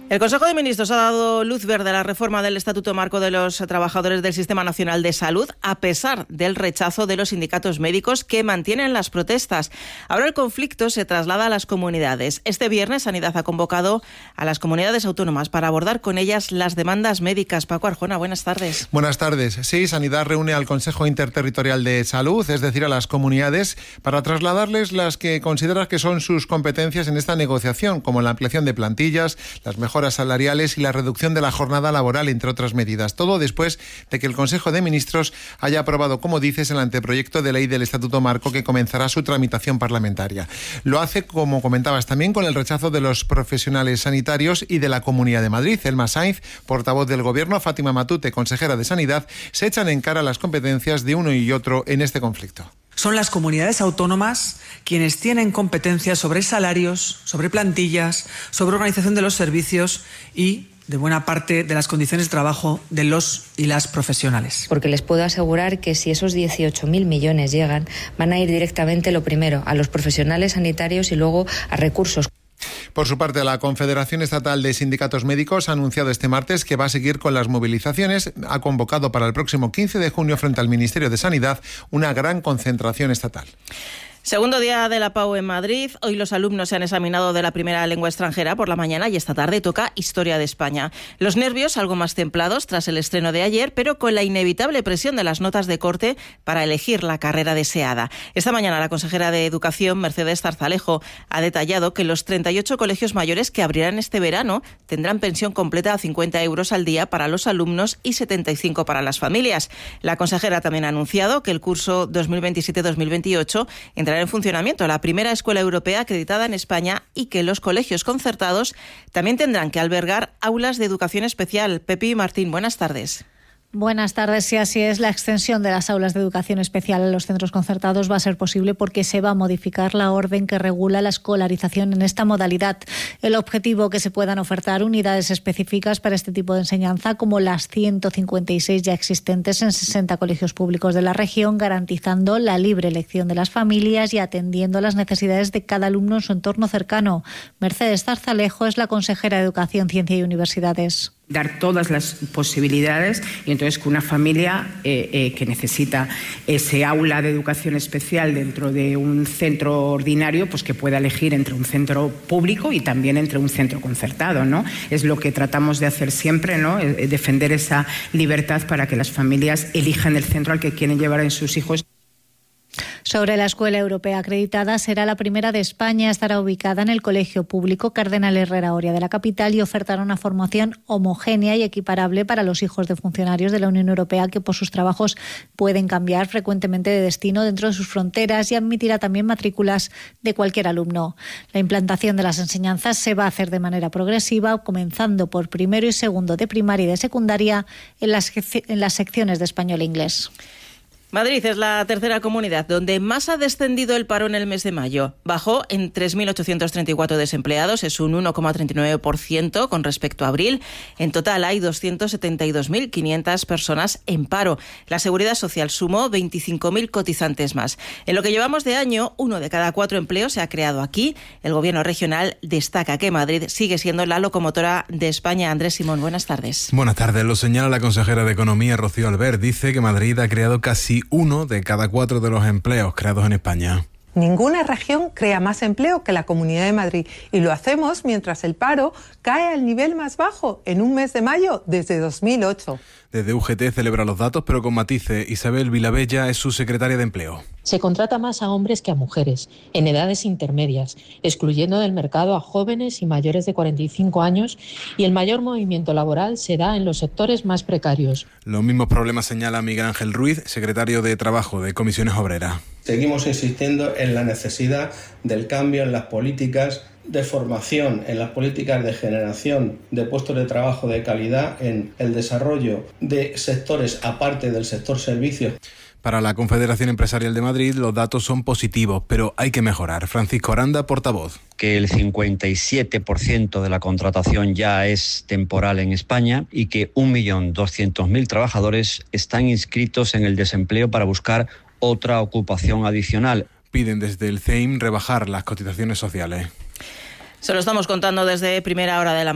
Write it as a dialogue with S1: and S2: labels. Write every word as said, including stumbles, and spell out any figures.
S1: El Consejo de Ministros ha dado luz verde a la reforma del Estatuto Marco de los Trabajadores del Sistema Nacional de Salud, a pesar del rechazo de los sindicatos médicos que mantienen las protestas. Ahora el conflicto se traslada a las comunidades. Este viernes, Sanidad ha convocado a las comunidades autónomas para abordar con ellas las demandas médicas. Paco Arjona, buenas tardes.
S2: Buenas tardes. Sí, Sanidad reúne al Consejo Interterritorial de Salud, es decir, a las comunidades, para trasladarles las que considera que son sus competencias en esta negociación, como la ampliación de plantillas, las mejoras salariales y la reducción de la jornada laboral, entre otras medidas. Todo después de que el Consejo de Ministros haya aprobado, como dices, el anteproyecto de ley del Estatuto Marco que comenzará su tramitación parlamentaria. Lo hace, como comentabas, también con el rechazo de los profesionales sanitarios y de la Comunidad de Madrid. Elma Sainz, portavoz del Gobierno, Fátima Matute, consejera de Sanidad, se echan en cara las competencias de uno y otro en este conflicto.
S3: Son las comunidades autónomas quienes tienen competencias sobre salarios, sobre plantillas, sobre organización de los servicios y de buena parte de las condiciones de trabajo de los y las profesionales.
S4: Porque les puedo asegurar que si esos dieciocho mil millones llegan, van a ir directamente, lo primero, a los profesionales sanitarios y luego a recursos.
S2: Por su parte, la Confederación Estatal de Sindicatos Médicos ha anunciado este martes que va a seguir con las movilizaciones. Ha convocado para el próximo quince de junio frente al Ministerio de Sanidad una gran concentración estatal.
S1: Segundo día de la P A U en Madrid. Hoy los alumnos se han examinado de la primera lengua extranjera por la mañana y esta tarde toca Historia de España. Los nervios algo más templados tras el estreno de ayer, pero con la inevitable presión de las notas de corte para elegir la carrera deseada. Esta mañana la consejera de Educación, Mercedes Zarzalejo, ha detallado que los treinta y ocho colegios mayores que abrirán este verano tendrán pensión completa a cincuenta euros al día para los alumnos y setenta y cinco para las familias. La consejera también ha anunciado que el curso dos mil veintisiete dos mil veintiocho entrará en funcionamiento la primera escuela europea acreditada en España y que los colegios concertados también tendrán que albergar aulas de educación especial. Pepi Martín, buenas tardes.
S5: Buenas tardes. Si así es, la extensión de las aulas de educación especial a los centros concertados va a ser posible porque se va a modificar la orden que regula la escolarización en esta modalidad. El objetivo que se puedan ofertar unidades específicas para este tipo de enseñanza, como las ciento cincuenta y seis ya existentes en sesenta colegios públicos de la región, garantizando la libre elección de las familias y atendiendo a las necesidades de cada alumno en su entorno cercano. Mercedes Zarzalejo es la consejera de Educación, Ciencia y Universidades.
S6: Dar todas las posibilidades y entonces que una familia eh, eh, que necesita ese aula de educación especial dentro de un centro ordinario, pues que pueda elegir entre un centro público y también entre un centro concertado, ¿no? Es lo que tratamos de hacer siempre, ¿no? Eh, defender esa libertad para que las familias elijan el centro al que quieren llevar a sus hijos.
S5: Sobre la escuela europea acreditada, será la primera de España. Estará ubicada en el Colegio Público Cardenal Herrera Oria de la capital y ofertará una formación homogénea y equiparable para los hijos de funcionarios de la Unión Europea que por sus trabajos pueden cambiar frecuentemente de destino dentro de sus fronteras, y admitirá también matrículas de cualquier alumno. La implantación de las enseñanzas se va a hacer de manera progresiva, comenzando por primero y segundo de primaria y de secundaria en las, en las secciones de español e inglés.
S1: Madrid es la tercera comunidad donde más ha descendido el paro en el mes de mayo. Bajó en tres mil ochocientos treinta y cuatro desempleados, es un uno coma treinta y nueve por ciento con respecto a abril. En total hay doscientos setenta y dos mil quinientas personas en paro. La Seguridad Social sumó veinticinco mil cotizantes más. En lo que llevamos de año, uno de cada cuatro empleos se ha creado aquí. El Gobierno regional destaca que Madrid sigue siendo la locomotora de España. Andrés Simón, buenas tardes.
S7: Buenas tardes. Lo señala la consejera de Economía, Rocío Albert. Dice que Madrid ha creado casi uno de cada cuatro de los empleos creados en España.
S8: Ninguna región crea más empleo que la Comunidad de Madrid, y lo hacemos mientras el paro cae al nivel más bajo en un mes de mayo desde dos mil ocho.
S7: Desde U G T celebra los datos, pero con matices. Isabel Vilabella es su secretaria de Empleo.
S9: Se contrata más a hombres que a mujeres, en edades intermedias, excluyendo del mercado a jóvenes y mayores de cuarenta y cinco años, y el mayor movimiento laboral se da en los sectores más precarios.
S7: Los mismos problemas señala Miguel Ángel Ruiz, secretario de Trabajo de Comisiones Obreras.
S10: Seguimos insistiendo en la necesidad del cambio en las políticas de formación, en las políticas de generación de puestos de trabajo de calidad, en el desarrollo de sectores aparte del sector servicios.
S7: Para la Confederación Empresarial de Madrid los datos son positivos, pero hay que mejorar. Francisco Aranda, portavoz.
S11: Que el cincuenta y siete por ciento de la contratación ya es temporal en España y que un millón doscientos mil trabajadores están inscritos en el desempleo para buscar otra ocupación adicional.
S7: Piden desde el C E I M rebajar las cotizaciones sociales.
S1: Se lo estamos contando desde primera hora de la